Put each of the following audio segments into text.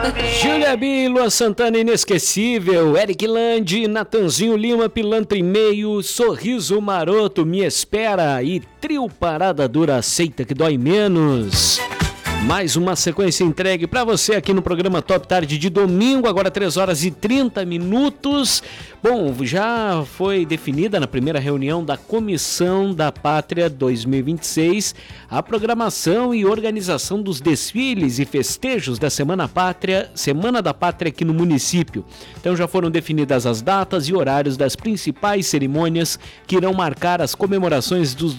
Júlia B, Lua Santana Inesquecível, Eric Lande, Natanzinho Lima, Pilantra e Meio, Sorriso Maroto, Me Espera e Trio Parada Dura, Aceita que Dói Menos. Mais uma sequência entregue para você aqui no programa Top Tarde de domingo, agora 3 horas e 30 minutos. Bom, já foi definida na primeira reunião da Comissão da Pátria 2026 a programação e organização dos desfiles e festejos da Semana da Pátria aqui no município. Então já foram definidas as datas e horários das principais cerimônias que irão marcar as comemorações dos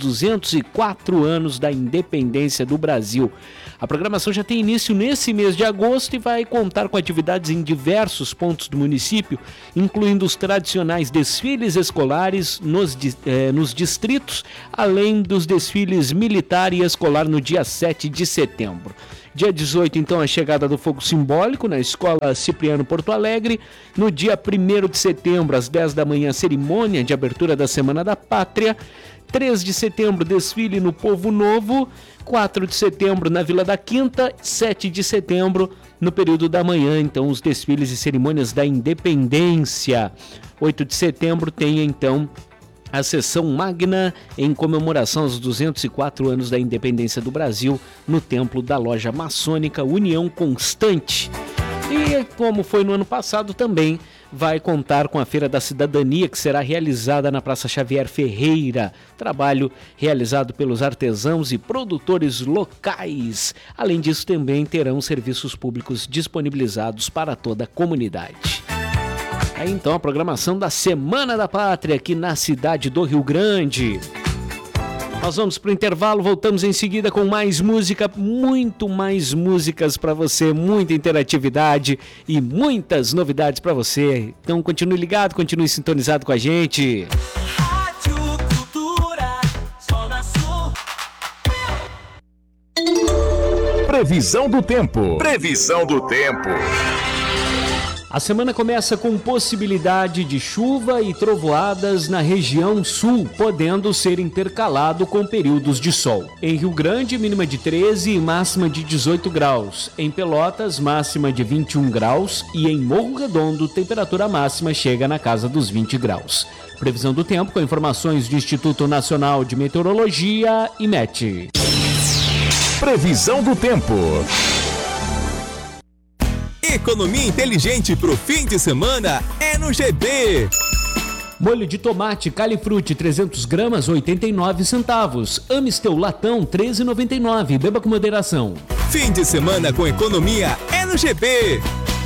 204 anos da independência do Brasil. A programação já tem início nesse mês de agosto e vai contar com atividades em diversos pontos do município, incluindo os tradicionais desfiles escolares nos distritos, além dos desfiles militar e escolar no dia 7 de setembro. Dia 18, então, a chegada do fogo simbólico na Escola Cipriano Porto Alegre. No dia 1º de setembro, às 10 da manhã, cerimônia de abertura da Semana da Pátria. 3 de setembro, desfile no Povo Novo. 4 de setembro, na Vila da Quinta. 7 de setembro, no período da manhã, então, os desfiles e cerimônias da Independência. 8 de setembro tem, então, a sessão magna em comemoração aos 204 anos da independência do Brasil no templo da loja maçônica União Constante. E como foi no ano passado também, vai contar com a Feira da Cidadania, que será realizada na Praça Xavier Ferreira. Trabalho realizado pelos artesãos e produtores locais. Além disso, também terão serviços públicos disponibilizados para toda a comunidade. Aí então a programação da Semana da Pátria aqui na cidade do Rio Grande. Nós vamos para o intervalo, voltamos em seguida com mais música, muito mais músicas para você, muita interatividade e muitas novidades para você. Então continue ligado, continue sintonizado com a gente. Rádio Cultura, Zona Sul. Previsão do tempo. Previsão do tempo. A semana começa com possibilidade de chuva e trovoadas na região sul, podendo ser intercalado com períodos de sol. Em Rio Grande, mínima de 13 e máxima de 18 graus. Em Pelotas, máxima de 21 graus. E em Morro Redondo, temperatura máxima chega na casa dos 20 graus. Previsão do tempo com informações do Instituto Nacional de Meteorologia, IMET. Previsão do tempo. Economia inteligente pro fim de semana é no GB. Molho de tomate Califruti 300 gramas 89 centavos. Amistel latão 13,99. Beba com moderação. Fim de semana com economia é no GB.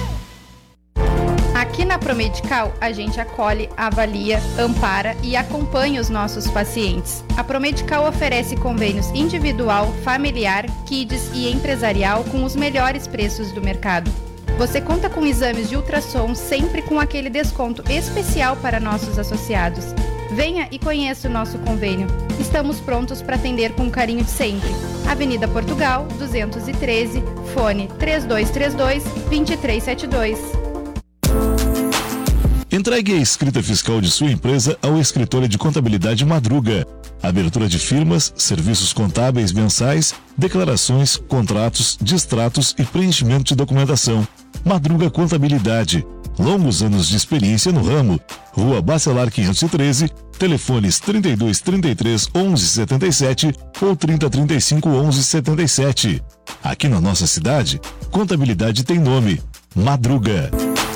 Aqui na Promedical, a gente acolhe, avalia, ampara e acompanha os nossos pacientes. A Promedical oferece convênios individual, familiar, kids e empresarial com os melhores preços do mercado. Você conta com exames de ultrassom sempre com aquele desconto especial para nossos associados. Venha e conheça o nosso convênio. Estamos prontos para atender com o carinho de sempre. Avenida Portugal, 213, fone 3232-2372. Entregue a escrita fiscal de sua empresa ao escritório de contabilidade Madruga. Abertura de firmas, serviços contábeis mensais, declarações, contratos, distratos e preenchimento de documentação. Madruga Contabilidade. Longos anos de experiência no ramo. Rua Bacelar 513, telefones 3233 1177 ou 3035 1177. Aqui na nossa cidade, contabilidade tem nome: Madruga.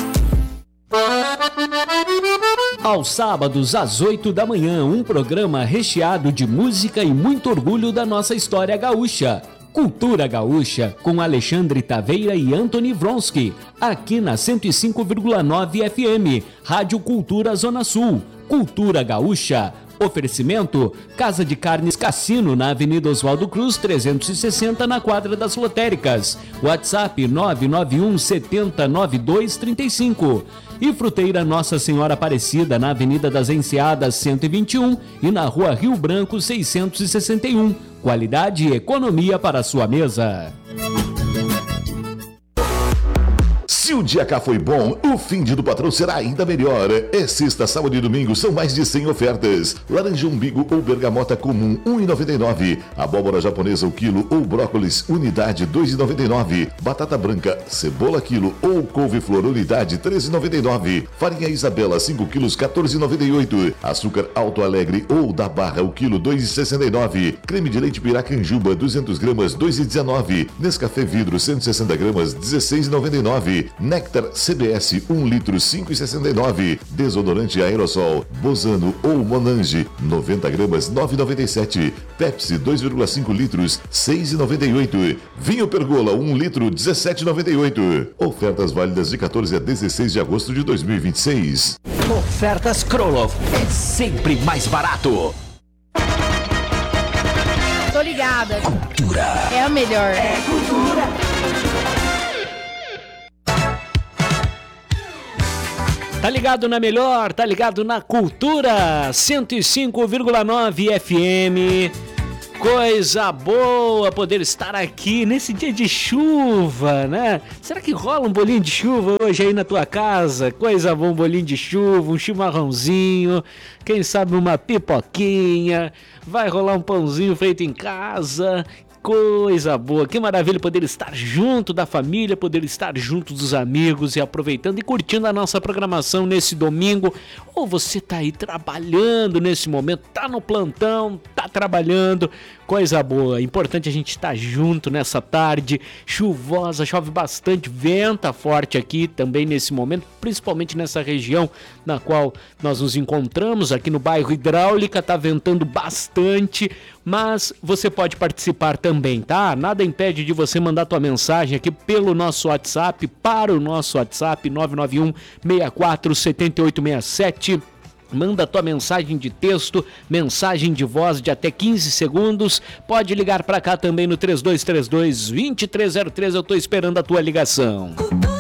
Aos sábados, às 8 da manhã, um programa recheado de música e muito orgulho da nossa história gaúcha. Cultura Gaúcha, com Alexandre Taveira e Anthony Vronsky, aqui na 105,9 FM, Rádio Cultura Zona Sul. Cultura Gaúcha. Oferecimento: Casa de Carnes Cassino, na Avenida Oswaldo Cruz, 360, na Quadra das Lotéricas. WhatsApp 991 70 9235. E Fruteira Nossa Senhora Aparecida, na Avenida das Enseadas, 121 e na Rua Rio Branco, 661. Qualidade e economia para a sua mesa. Se o dia K foi bom, o fim de do patrão será ainda melhor. É sexta, sábado e domingo, são mais de 100 ofertas. Laranja umbigo ou bergamota comum, R$ 1,99. Abóbora japonesa o quilo ou brócolis unidade, R$ 2,99. Batata branca, cebola quilo ou couve-flor unidade, R$ 13,99. Farinha Isabela 5 quilos, R$ 14,98. Açúcar Alto Alegre ou da Barra o quilo, R$ 2,69. Creme de leite Piracanjuba 200 gramas, R$ 2,19. Nescafé vidro 160 gramas, R$ 16,99. Néctar CBS 1 litro, R$ 5,69. Desodorante aerossol Bozano ou Monange 90 gramas, R$ 9,97. Pepsi 2,5 litros, R$ 6,98. Vinho Pergola 1 litro, R$ 17,98. Ofertas válidas de 14 a 16 de agosto de 2026. Ofertas Krolov é sempre mais barato. Tô ligada. Cultura. É a melhor. Tá ligado na melhor, tá ligado na Cultura 105,9 FM. Coisa boa poder estar aqui nesse dia de chuva, né? Será que rola um bolinho de chuva hoje aí na tua casa? Coisa boa, um bolinho de chuva, um chimarrãozinho, quem sabe uma pipoquinha, vai rolar um pãozinho feito em casa. Coisa boa, que maravilha poder estar junto da família, poder estar junto dos amigos e aproveitando e curtindo a nossa programação nesse domingo. Ou você tá aí trabalhando nesse momento, tá no plantão, tá trabalhando, coisa boa. Importante a gente estar junto nessa tarde chuvosa, chove bastante, venta forte aqui também nesse momento, principalmente nessa região na qual nós nos encontramos, aqui no bairro Hidráulica, tá ventando bastante, mas você pode participar também, tá? Nada impede de você mandar tua mensagem aqui pelo nosso WhatsApp, para o nosso WhatsApp 991 64 7867. Manda tua mensagem de texto, mensagem de voz de até 15 segundos. Pode ligar para cá também no 3232-2303. Eu tô esperando a tua ligação.